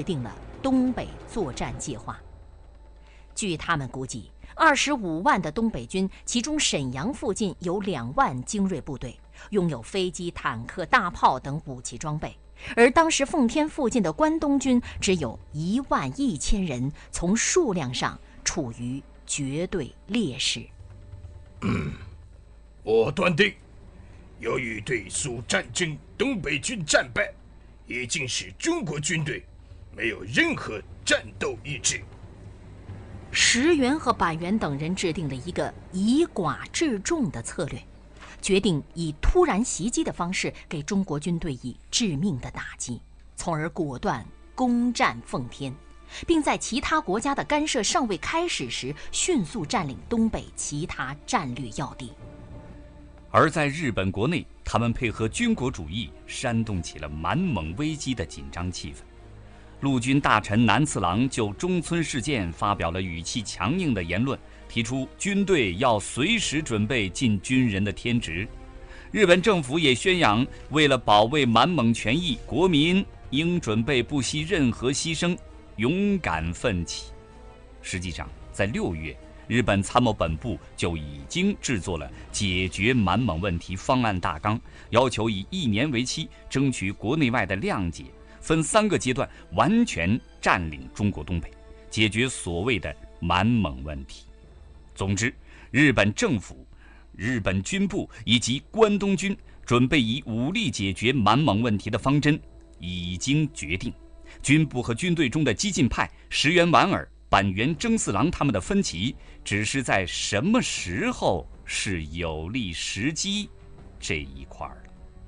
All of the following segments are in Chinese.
定了东北作战计划。据他们估计，25万的东北军，其中沈阳附近有2万精锐部队，拥有飞机、坦克、大炮等武器装备，而当时奉天附近的关东军只有1万1000人，从数量上处于绝对劣势。 我断定，由于对苏战争东北军战败，已经使中国军队没有任何战斗意志。 石原和板垣等人制定了一个以寡制众的策略，决定以突然袭击的方式给中国军队以致命的打击，从而果断攻占奉天，并在其他国家的干涉尚未开始时，迅速占领东北其他战略要地。 而在日本国内，他们配合军国主义，煽动起了满蒙危机的紧张气氛。陆军大臣南次郎就中村事件发表了语气强硬的言论，提出军队要随时准备尽军人的天职。日本政府也宣扬，为了保卫满蒙权益，国民应准备不惜任何牺牲，勇敢奋起。实际上，在6月，日本参谋本部就已经制作了解决满蒙问题方案大纲，要求以1年为期，争取国内外的谅解，分3个阶段完全占领中国东北，解决所谓的满蒙问题。总之，日本政府、日本军部以及关东军准备以武力解决满蒙问题的方针已经决定。军部和军队中的激进派石原莞尔、板垣征四郎他们的分歧，只是在什么时候是有利时机这一块了。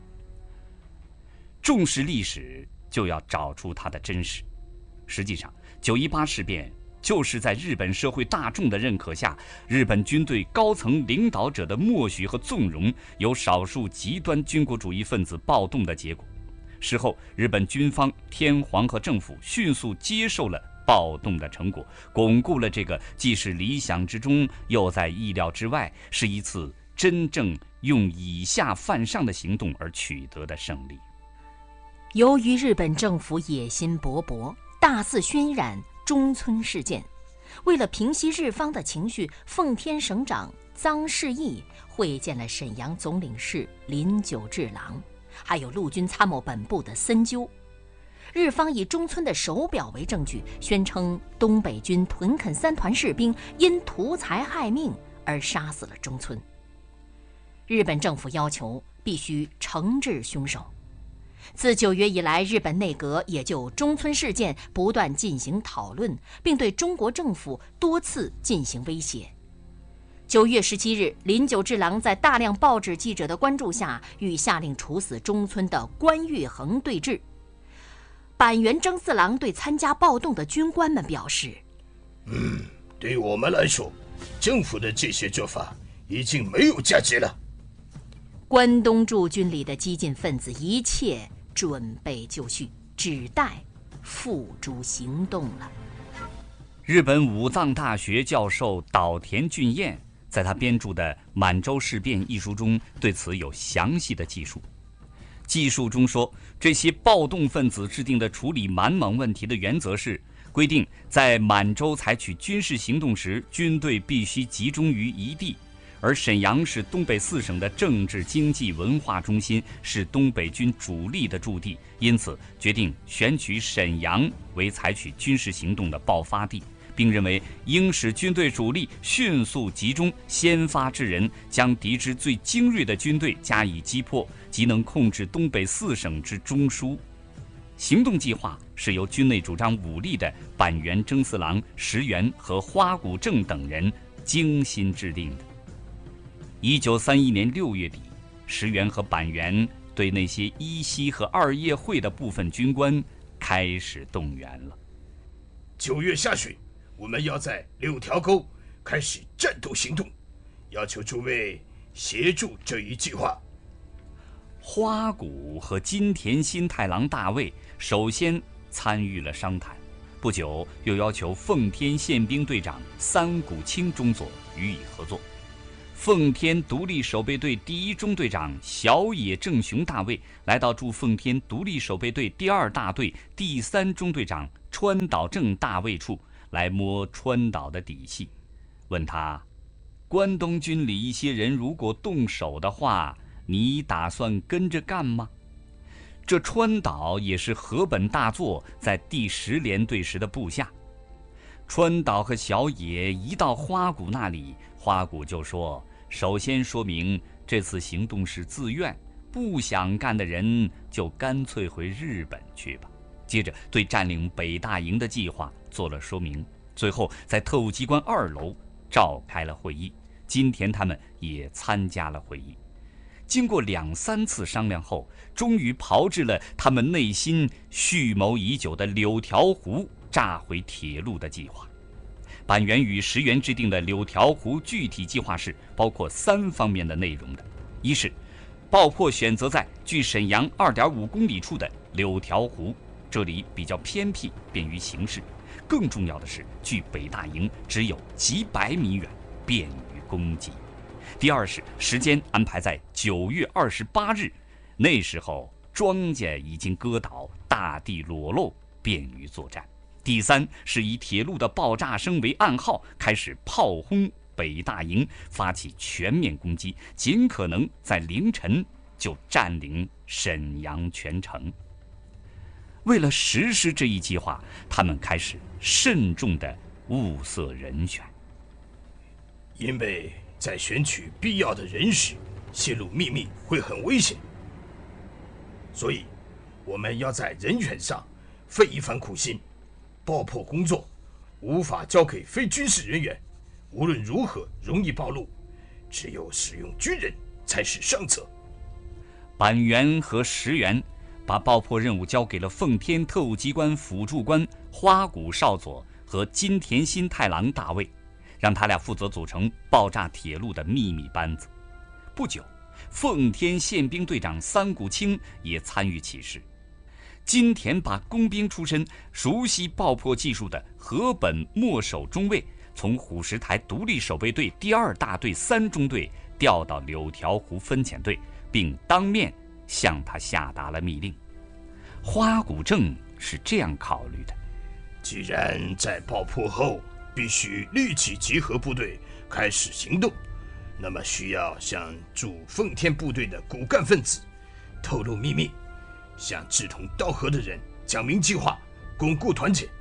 重视历史，就要找出它的真实。实际上，9·18事变就是在日本社会大众的认可下，日本军队高层领导者的默许和纵容，有少数极端军国主义分子暴动的结果。事后，日本军方、天皇和政府迅速接受了暴动的成果，巩固了这个既是理想之中，又在意料之外，是一次真正用以下犯上的行动而取得的胜利。 由于日本政府野心勃勃，大肆渲染中村事件，为了平息日方的情绪，奉天省长臧世义会见了沈阳总领事林久治郎，还有陆军参谋本部的森鸠。日方以中村的手表为证据，宣称东北军屯垦3团士兵因图财害命而杀死了中村。日本政府要求必须惩治凶手。自9月以来，日本内阁也就中村事件不断进行讨论，并对中国政府多次进行威胁。9月17日，林久治郎在大量报纸记者的关注下，与下令处死中村的关玉衡对峙。板垣征四郎对参加暴动的军官们表示： 对我们来说，政府的这些做法已经没有价值了。 关东驻军里的激进分子一切准备就绪，只待付诸行动了。 日本武藏大学教授岛田俊彦在他编著的《满洲事变》一书中对此有详细的记述。记述中说，这些暴动分子制定的处理满蒙问题的原则是规定，在满洲采取军事行动时，军队必须集中于一地，而沈阳是东北4省的政治、经济、文化中心，是东北军主力的驻地，因此决定选取沈阳为采取军事行动的爆发地，并认为应使军队主力迅速集中，先发制人，将敌之最精锐的军队加以击破，即能控制东北4省之中枢。行动计划是由军内主张武力的板垣征四郎、石原和花谷正等人精心制定的。1931年6月底，石原和板垣对那些一西和二叶会的部分军官开始动员了。 9月下旬，我们要在6条沟开始战斗行动，要求诸位协助这一计划。 花谷和金田新太郎大尉首先参与了商谈，不久又要求奉天宪兵队长三谷清中佐予以合作。奉天独立守备队第1中队长小野正雄大尉来到驻奉天独立守备队第2大队第3中队长川岛正大尉处来摸川岛的底细，问他：关东军里一些人如果动手的话，你打算跟着干吗？这川岛也是河本大作在第10联队时的部下。川岛和小野一到花谷那里，花谷就说：首先说明这次行动是自愿，不想干的人就干脆回日本去吧。接着对占领北大营的计划做了说明，最后在特务机关2楼召开了会议，金田他们也参加了会议。经过2、3次商量后，终于炮制了他们内心蓄谋已久的柳条湖炸毁铁路的计划。板垣与石原制定的柳条湖具体计划是包括3方面的内容的：一是爆破选择在距沈阳2.5公里处的柳条湖，这里比较偏僻，便于行事；更重要的是，距北大营只有几百米远，便于攻击。第二是时间安排在9月28日，那时候庄稼已经割倒，大地裸露，便于作战。第三是以铁路的爆炸声为暗号，开始炮轰北大营，发起全面攻击，尽可能在凌晨就占领沈阳全城。为了实施这一计划，他们开始慎重地物色人选， 因为在选取必要的人时，泄露秘密会很危险，所以我们要在人选上费一番苦心。爆破工作无法交给非军事人员，无论如何容易暴露，只有使用军人才是上策。 板垣和石原把爆破任务交给了奉天特务机关辅助官花谷少佐和金田新太郎大尉，让他俩负责组成爆炸铁路的秘密班子。不久，奉天宪兵队长三谷清也参与其事。金田把工兵出身、熟悉爆破技术的河本末守中尉从虎石台独立守备队第2大队3中队调到柳条湖分遣队，并当面向他下达了密令。花谷正是这样考虑的： 既然在爆破后必须立即集合部队开始行动，那么需要向驻奉天部队的骨干分子透露秘密，向志同道合的人讲明计划，巩固团结。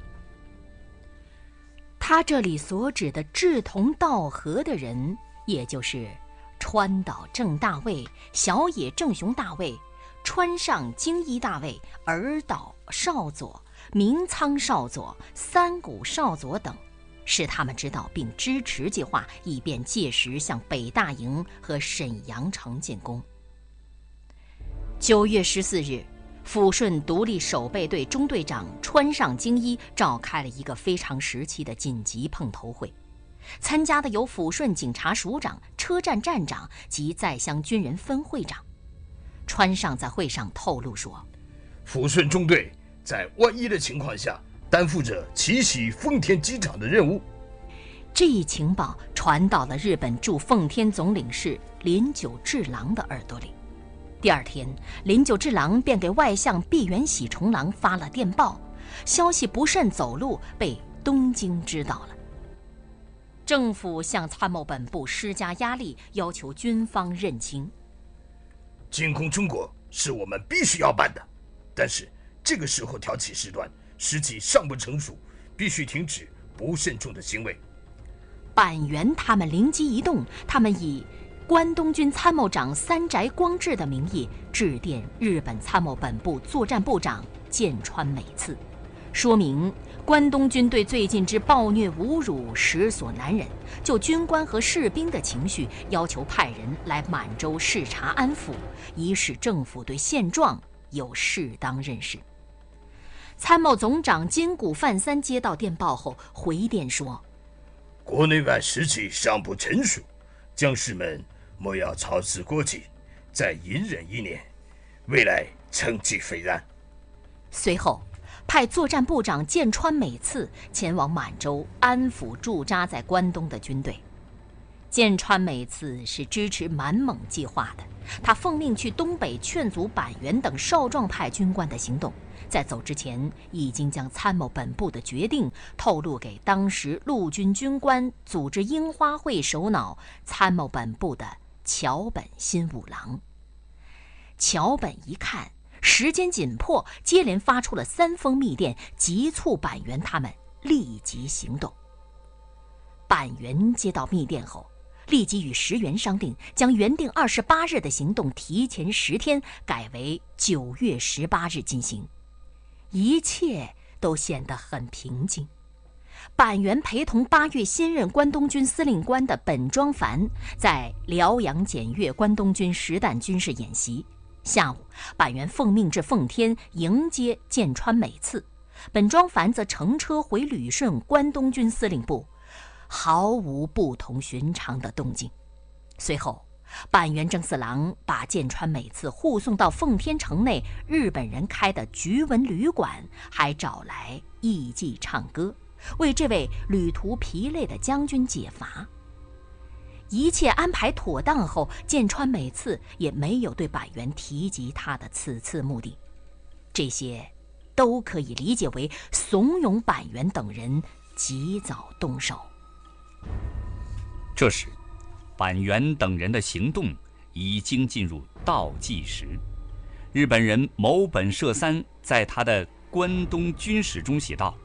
他这里所指的志同道合的人，也就是川岛正大尉、小野正雄大尉、川上京一大尉、尔岛少佐、明仓少佐、三谷少佐等，使他们知道并支持计划，以便届时向北大营和沈阳城进攻。9月14日，抚顺独立守备队中队长川上京一召开了一个非常时期的紧急碰头会，参加的有抚顺警察署长、车站站长及在乡军人分会长。川上在会上透露说， 抚顺中队在万一的情况下担负着奇袭奉天机场的任务。 这一情报传到了日本驻奉天总领事林久治郎的耳朵里。第2天，林久治郎便给外相毕原喜重郎发了电报，消息不慎走漏，被东京知道了。政府向参谋本部施加压力，要求军方认清。 进攻中国是我们必须要办的，但是这个时候挑起事端，时机尚不成熟，必须停止不慎重的行为。 板垣他们灵机一动，他们以关东军参谋长三宅光治的名义致电日本参谋本部作战部长剑川美次，说明关东军队最近之暴虐侮辱实所难忍，就军官和士兵的情绪，要求派人来满洲视察安抚，以使政府对现状有适当认识。参谋总长金谷范三接到电报后回电说， 国内外时机尚不成熟，将士们莫要操之过急，再隐忍1年，未来成绩斐然。 随后派作战部长剑川美次前往满洲安抚驻扎在关东的军队。剑川美次是支持满蒙计划的，他奉命去东北劝阻板垣等少壮派军官的行动， 在走之前，已经将参谋本部的决定透露给当时陆军军官组织樱花会首脑、参谋本部的桥本新五郎。桥本一看时间紧迫，接连发出了3封密电，急促板垣他们立即行动。板垣接到密电后，立即与石原商定，将原定28日的行动提前10天，改为9月18日进行。一切都显得很平静。板垣陪同8月新任关东军司令官的本庄繁在辽阳检阅关东军实弹军事演习。下午，板垣奉命至奉天迎接剑川美次，本庄繁则乘车回旅顺关东军司令部，毫无不同寻常的动静。随后，板垣征四郎把剑川美次护送到奉天城内日本人开的菊文旅馆，还找来艺伎唱歌，为这位旅途疲累的将军解乏。一切安排妥当后，剑川美次也没有对板垣提及他的此次目的，这些都可以理解为怂恿板垣等人及早动手。 这时板垣等人的行动已经进入倒计时。日本人某本社三在他的关东军史中写道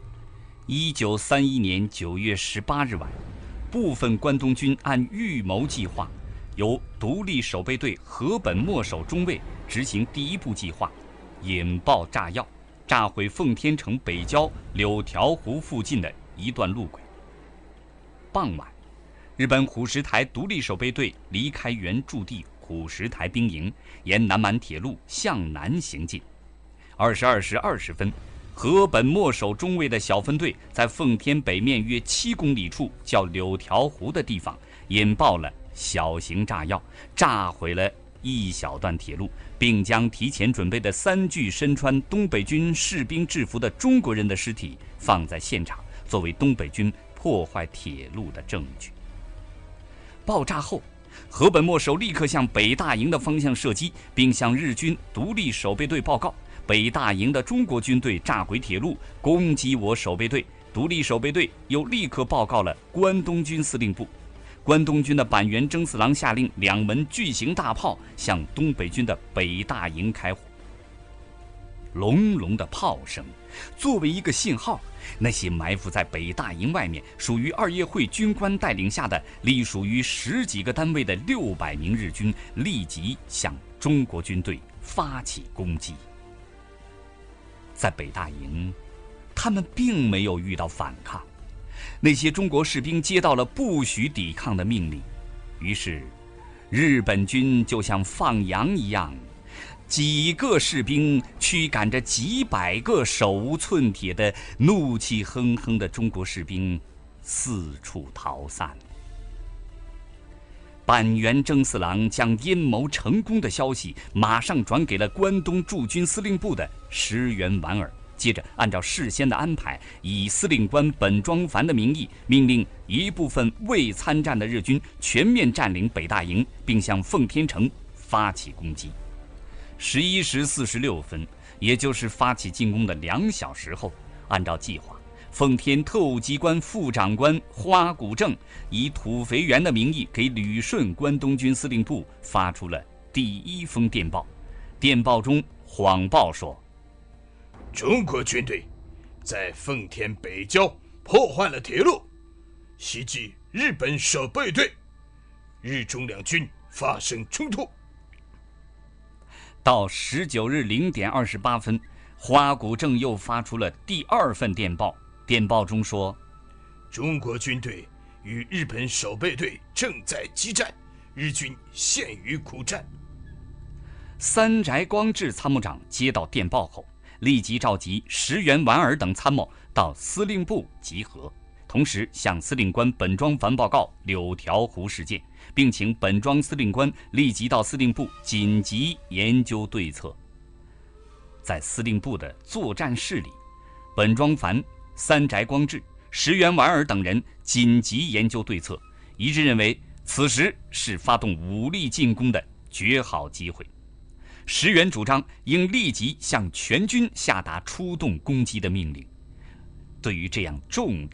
：1931年9月18日晚，部分关东军按预谋计划，由独立守备队河本末守中尉执行第一步计划，引爆炸药，炸毁奉天城北郊柳条湖附近的一段路轨。傍晚，日本虎石台独立守备队离开原驻地虎石台兵营，沿南满铁路向南行进。22时20分，河本末守中尉的小分队在奉天北面约7公里处叫柳条湖的地方引爆了小型炸药，炸毁了一小段铁路，并将提前准备的3具身穿东北军士兵制服的中国人的尸体放在现场，作为东北军破坏铁路的证据。爆炸后，河本末守立刻向北大营的方向射击，并向日军独立守备队报告。北大营的中国军队炸毁铁路，攻击我守备队。独立守备队又立刻报告了关东军司令部。关东军的板垣征四郎下令2门巨型大炮向东北军的北大营开火。隆隆的炮声作为一个信号，那些埋伏在北大营外面属于二叶会军官带领下的隶属于10几个单位的600名日军立即向中国军队发起攻击。在北大营，他们并没有遇到反抗，那些中国士兵接到了不许抵抗的命令，于是日本军就像放羊一样，几个士兵驱赶着几百个手无寸铁的怒气哼哼的中国士兵四处逃散。板垣征四郎将阴谋成功的消息马上转给了关东驻军司令部的石原莞尔，接着按照事先的安排，以司令官本庄繁的名义，命令一部分未参战的日军全面占领北大营，并向奉天城发起攻击。11时46分，也就是发起进攻的2小时后，按照计划，奉天特务机关副长官花谷正以土肥原的名义给旅顺关东军司令部发出了第1封电报。电报中谎报说， 中国军队在奉天北郊破坏了铁路，袭击日本守备队，日中两军发生冲突。 到19日0点28分，花谷正又发出了第2份电报。电报中说， 中国军队与日本守备队正在激战，日军陷于苦战。 三宅光治参谋长接到电报后，立即召集石原莞尔等参谋到司令部集合，同时向司令官本庄繁报告柳条湖事件，并请本庄司令官立即到司令部紧急研究对策。在司令部的作战室里，本庄繁、三宅光治、石原莞尔等人紧急研究对策，一致认为此时是发动武力进攻的绝好机会。 石原主张应立即向全军下达出动攻击的命令。对于这样重大